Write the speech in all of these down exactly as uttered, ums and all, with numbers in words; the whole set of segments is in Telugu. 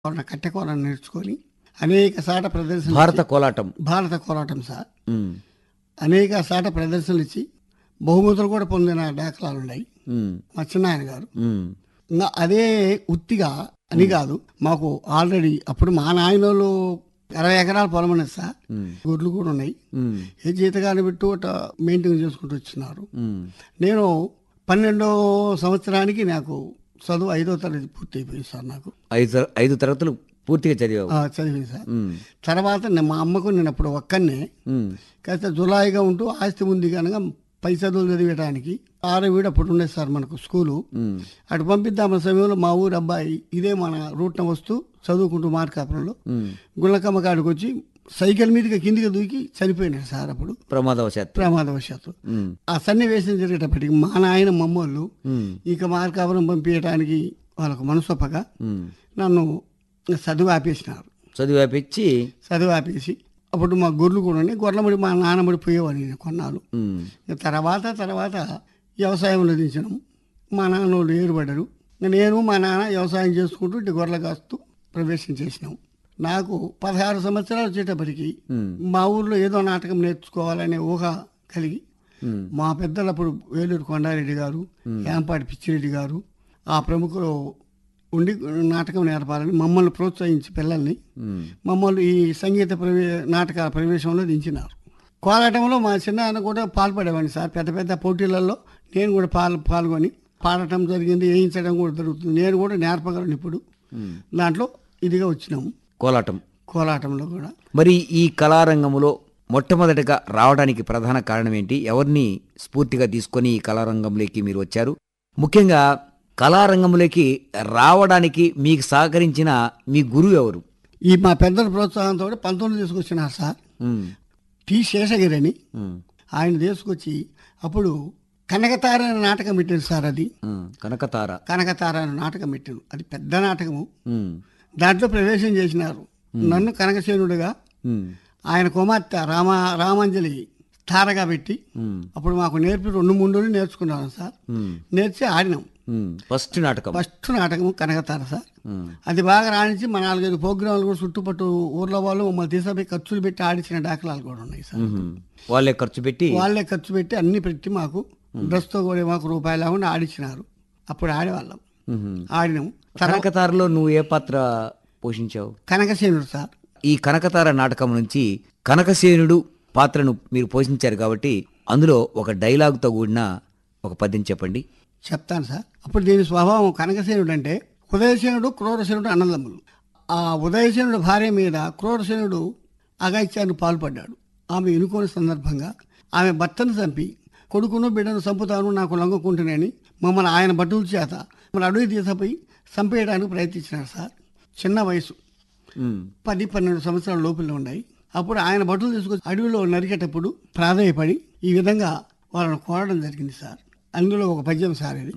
కోన కట్టె కోన నేర్చుకొని అనేక సాట ప్రదర్శనలు భారత ఇచ్చి- కోలాటం భారత కోలాటం సార్ ఉమ్, అనేక సాట ప్రదర్శనలు ఇచ్చి బహుమతులు కూడా పొందిన దాఖలాలు ఉన్నాయి ఉమ్, మా చిన్నాయన గారు. ఉమ్, ఇంకా అదే ఉత్తిగా అని కాదు, మాకు ఆల్రెడీ అప్పుడు మా నాయనోళ్ళు అరవై ఎకరాల పొలం ఉన్నది సార్, ఉమ్, గొడ్లు కూడా ఉన్నాయి. ఉమ్, ఏ జీతగాన్ని పెట్టు అట మెయింటైన్ చేసుకుంటూ వచ్చినారు. ఉమ్, నేను పన్నెండో సంవత్సరానికి నాకు చదువు ఐదో తరగతి పూర్తి అయిపోయింది సార్. నాకు ఐదు తర- ఐదు తరగతులు పూర్తిగా చదివావు. ఆ, చదివింది సార్. ఉమ్, తర్వాత నే- మా అమ్మకు నేను అప్పుడు ఒక్కనే ఉమ్, కాస్త జులాయిగా ఉంటూ ఆస్తి ఉంది కనుక పై చదువులు చదివేయడానికి ఆరో వీడు అప్పుడు ఉండేది సార్ మనకు స్కూలు. ఉమ్, అటు పంపిద్దామన్న సమయంలో మా ఊరు అబ్బాయి ఇదే మన రూట్న వస్తూ చదువుకుంటూ మార్కాపురంలో ఉమ్. గుళ్ళకమ్మ కాడికి వచ్చి సైకిల్ మీదకి కిందికి దూకి చనిపోయినాడు సార్ అప్పుడు ప్రమాదవశాత్తు. ప్రమాదవశాత్తు. ఉమ్, ఆ సన్నివేశం జరిగేటప్పటికి మా నాయన మమ్మోళ్ళు ఉమ్, ఇక మార్కాపురం పంపించడానికి వాళ్ళకు మనసొప్పగా ఉమ్. నన్ను చదువు ఆపేసినారు. చదువు ఆపిచ్చి చదువు ఆపేసి అప్పుడు మా గొర్రెలు కూడా ఉన్నాయి, గొర్రెలముడి మా నాన్నముడి పోయేవాడిని నేను కొన్నాళ్ళు. ఉమ్, ఇక తర్వాత తర్వాత వ్యవసాయంలో దించడం, మా నాన్న వాళ్ళు ఏరుపడ్డారు. నేను మా నాన్న వ్యవసాయం చేసుకుంటూ ఇటు గొర్రెలు కాస్తూ ప్రవేశం చేసినాం. నాకు పదహారు సంవత్సరాలు వచ్చేటప్పటికి ఉమ్, మా ఊర్లో ఏదో నాటకం నేర్చుకోవాలనే ఊహ కలిగి ఉమ్, మా పెద్దలు అప్పుడు వేలూరు కొండారెడ్డి గారు, యాంపాటి పిచ్చిరెడ్డి గారు ఆ ప్రముఖులు ఉండి నాటకం నేర్పాలని మమ్మల్ని ప్రోత్సహించి పిల్లల్ని ఉమ్, మమ్మల్ని ఈ సంగీత ప్రవే నాటక ప్రవేశంలో దించినారు. కోలాటంలో మా చిన్న ఆయన కూడా పాల్పడేవాడిని సార్. పెద్ద పెద్ద పోటీలలో నేను కూడా పాల్ పాల్గొని పాడటం జరిగింది, వేయించడం కూడా జరుగుతుంది. నేను కూడా నేర్పగలను ఇప్పుడు. ఉమ్. దాంట్లో ఇదిగా వచ్చినాము కోలాటం. కోలాటంలో కూడా. మరి ఈ కళారంగంలో మొట్టమొదటిగా రావడానికి ప్రధాన కారణం ఏంటి? ఎవరిని స్ఫూర్తిగా తీసుకొని ఈ కళారంగంలోకి మీరు వచ్చారు? ముఖ్యంగా కళారంగంలోకి రావడానికి మీకు సహకరించిన మీ గురువు ఎవరు? ఈ మా పెద్దల ప్రోత్సాహంతో పంతొమ్మిది తీసుకొచ్చినారు సార్. ఉమ్, టి శేషగిరి అని ఉమ్, ఆయన తీసుకొచ్చి అప్పుడు కనకతార అనే నాటకం పెట్టారు సార్. అది ఉమ్, కనకతార. కనకతార అనే నాటకం పెట్టారు. అది పెద్ద నాటకము. ఉమ్, దాంట్లో ప్రవేశం చేసినారు. నన్ను కనకసేనుడిగా ఉమ్, ఆయన కుమార్తె రామ రామాంజలి తారగా పెట్టి ఉమ్, అప్పుడు మాకు నేర్పి రెండు మూడు రోజులు నేర్చుకున్నాను సార్. ఉమ్, నేర్చి ఆడినాం. ఉమ్. ఫస్ట్ నాటకం. ఫస్ట్ నాటకం కనకతార సార్. ఉమ్, అది బాగా రాణించి మా నాలుగైదు ప్రోగ్రాంలు కూడా చుట్టుపట్టు ఊర్లో వాళ్ళు మమ్మల్ని తీసుకుపోయి ఖర్చులు పెట్టి ఆడించిన దాఖలాలు కూడా ఉన్నాయి సార్. ఉమ్. వాళ్ళే ఖర్చు పెట్టి. వాళ్ళే ఖర్చు పెట్టి అన్ని పెట్టి మాకు డ్రెస్తో కూడా మాకు రూపాయలు లేకుండా ఆడించినారు. అప్పుడు ఆడేవాళ్ళం, ఉమ్. ఆడినాం. తర్వాత కనకతారలో నువ్వు ఏ పాత్ర పోషించావు? కనకసేనుడు సార్. ఈ కనకతార నాటకం నుంచి కనకసేనుడు పాత్రను మీరు పోషించారు కాబట్టి అందులో ఒక డైలాగుతో కూడిన ఒక పద్యం చెప్పండి. చెప్తాను సార్. అప్పుడు దీని స్వభావం కనకసేనుడు అంటే ఉదయసేనుడు క్రూరసేనుడు అన్నదమ్ములు. ఆ ఉదయసేనుడు భార్య మీద క్రూరసేనుడు అఘాయిత్యానికి పాల్పడ్డాడు. ఆమె ఎన్నుకోని సందర్భంగా ఆమె భర్తను చంపి కొడుకును బిడ్డను చంపుతాను నాకు లొంగకుంటున్నాని మమ్మల్ని ఆయన భటుల చేత మమ్మల్ని అడవి తీసపోయి చంపేయడానికి ప్రయత్నించినారు సార్. చిన్న వయసు, ఉమ్, పది పన్నెండు సంవత్సరాల లోపల ఉన్నాయి. అప్పుడు ఆయన బట్టలు తీసుకొచ్చి అడవిలో నరికేటప్పుడు ప్రాధాయపడి ఈ విధంగా వాళ్ళని కోరడం జరిగింది సార్. అందులో ఒక పద్యం సార్ ఇది.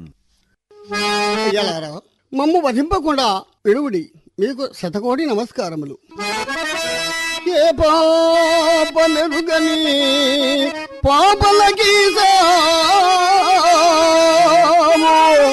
ఎలారా మమ్ము వధింపకుండా విడువుడి, మీకు శతకోటి నమస్కారములు. ఏ పాప మెరుగని పాపలకి సాము